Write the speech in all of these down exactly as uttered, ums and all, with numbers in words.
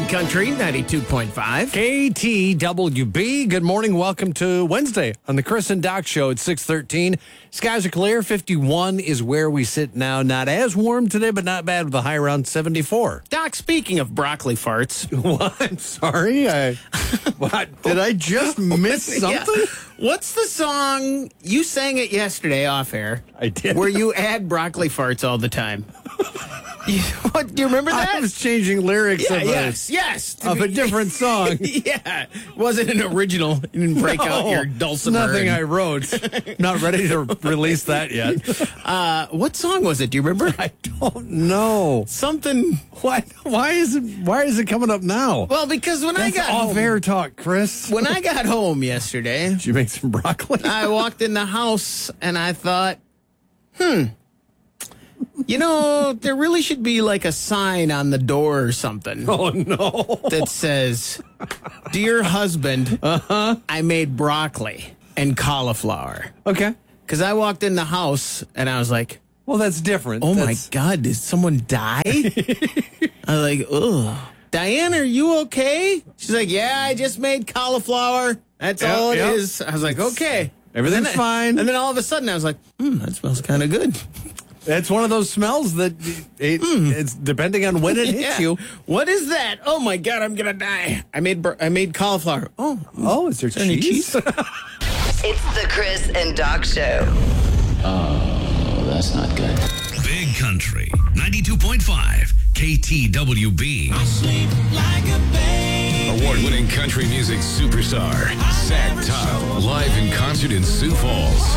Big Country ninety-two point five. K T W B. Good morning. Welcome to Wednesday on the Chris and Doc Show at six thirteen. Skies are clear. fifty-one is where we sit now. Not as warm today, but not bad with a high around seventy-four. Doc, speaking of broccoli farts. What? I'm sorry. I, what? Did I just miss something? Yeah. What's the song? You sang it yesterday off air. I did. Where you add broccoli farts all the time. You, what, do you remember that? I was changing lyrics yeah, of, a, yes, yes. of a different song. Yeah. Wasn't an original. You didn't break No, out your dulcimer. Nothing and, I wrote. Not ready to release that yet. Uh, what song was it? Do you remember? I don't know. Something. Why? Why is it? Why is it coming up now? Well, because when That's I got off home, air talk, Chris. when I got home yesterday, Did you make some broccoli? I walked in the house and I thought, hmm, you know, there really should be like a sign on the door or something Oh no! that says, "Dear husband, uh-huh. I made broccoli and cauliflower." Okay. Because I walked in the house and I was like, Well, that's different. oh That's- my God, did someone die? I was like, ugh. Diane, are you okay? She's like, yeah, I just made cauliflower. That's Yep, all it yep. is. I was like, okay. Everything's And then- fine. And then all of a sudden I was like, hmm, that smells kind of good. It's one of those smells that it, it's depending on when it hits Yeah. you. What is that? Oh my God, I'm gonna die. I made bur- I made cauliflower. Oh, Oh, is there there any cheese? cheese? It's the Chris and Doc Show. Oh, that's not good. Big Country ninety-two point five K T W B. Award-winning country music superstar Zach Top, live in concert in Sioux Falls.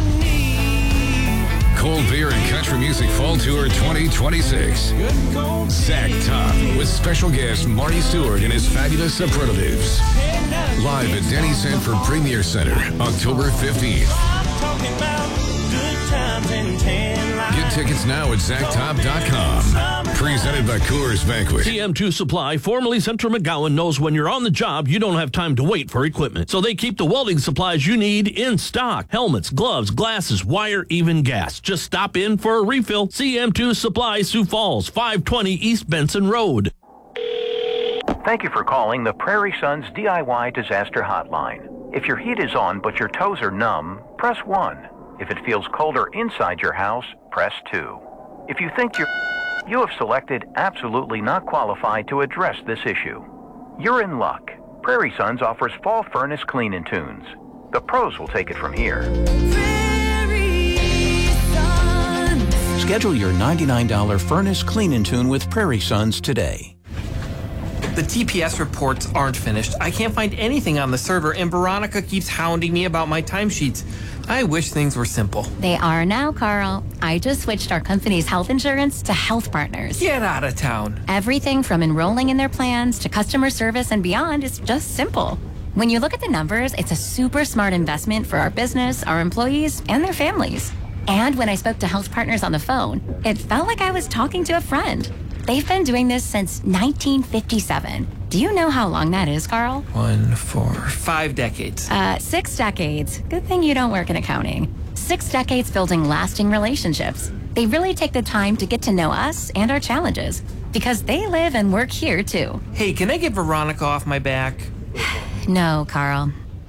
Cold Beer and Country Music Fall Tour twenty twenty-six. Zach Top with special guest Marty Stewart and his fabulous superlatives. Live at Denny Sanford Premier Center, October fifteenth. Get tickets now at Zach Top dot com. Presented by Coors Banquet. C M two Supply, formerly Central McGowan, knows when you're on the job, you don't have time to wait for equipment. So they keep the welding supplies you need in stock. Helmets, gloves, glasses, wire, even gas. Just stop in for a refill. C M two Supply, Sioux Falls, five twenty East Benson Road. Thank you for calling the Prairie Sons D I Y Disaster Hotline. If your heat is on but your toes are numb, press one. If it feels colder inside your house, press two. If you think you're... You have selected absolutely not qualified to address this issue. You're in luck. Prairie Sons offers fall furnace clean-in tunes. The pros will take it from here. Schedule your ninety-nine dollars furnace clean-in tune with Prairie Sons today. The T P S reports aren't finished. I can't find anything on the server, and Veronica keeps hounding me about my timesheets. I wish things were simple. They are now, Carl. I just switched our company's health insurance to Health Partners. Get out of town. Everything from enrolling in their plans to customer service and beyond is just simple. When you look at the numbers, it's a super smart investment for our business, our employees, and their families. And when I spoke to Health Partners on the phone, it felt like I was talking to a friend. They've been doing this since nineteen fifty-seven. Do you know how long that is, Carl? One, four, five decades. Uh, six decades. Good thing you don't work in accounting. Six decades building lasting relationships. They really take the time to get to know us and our challenges because they live and work here, too. Hey, can I get Veronica off my back? No, Carl.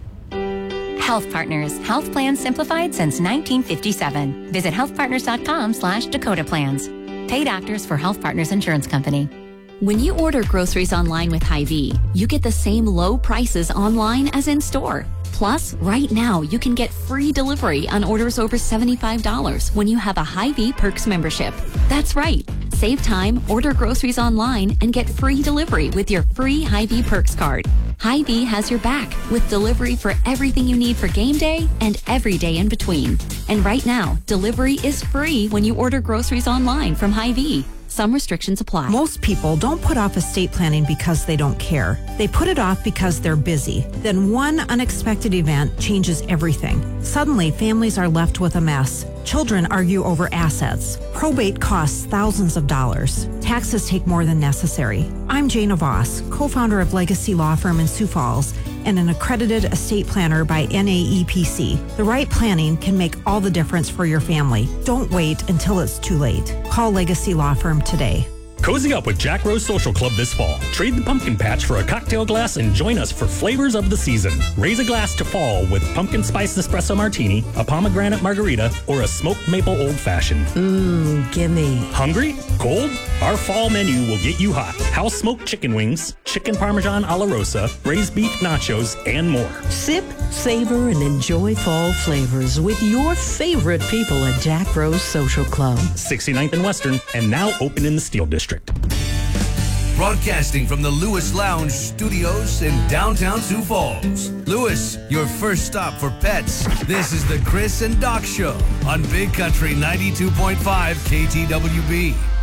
Health Partners. Health plans simplified since nineteen fifty-seven. Visit healthpartners.com slash Dakota plans. Paid actors for Health Partners Insurance Company. When you order groceries online with Hy-Vee, you get the same low prices online as in store. Plus, right now, you can get free delivery on orders over seventy-five dollars when you have a Hy-Vee Perks membership. That's right. Save time, order groceries online, and get free delivery with your free Hy-Vee Perks card. Hy-Vee has your back with delivery for everything you need for game day and every day in between. And right now, delivery is free when you order groceries online from Hy-Vee. Some restrictions apply. Most people don't put off estate planning because they don't care. They put it off because they're busy. Then one unexpected event changes everything. Suddenly, families are left with a mess. Children argue over assets. Probate costs thousands of dollars. Taxes take more than necessary. I'm Jana Voss, co-founder of Legacy Law Firm in Sioux Falls and an accredited estate planner by N A E P C. The right planning can make all the difference for your family. Don't wait until it's too late. Call Legacy Law Firm today. Cozy up with Jack Rose Social Club this fall. Trade the pumpkin patch for a cocktail glass and join us for flavors of the season. Raise a glass to fall with pumpkin spice espresso martini, a pomegranate margarita, or a smoked maple old fashioned. Mmm, gimme. Hungry? Cold? Our fall menu will get you hot. House smoked chicken wings, chicken parmesan alla rosa, braised beef nachos, and more. Sip, savor, and enjoy fall flavors with your favorite people at Jack Rose Social Club. sixty-ninth and Western, and now open in the Steel District. Broadcasting from the Lewis Lounge Studios in downtown Sioux Falls. Lewis, your first stop for pets. This is the Chris and Doc Show on Big Country ninety-two point five K T W B.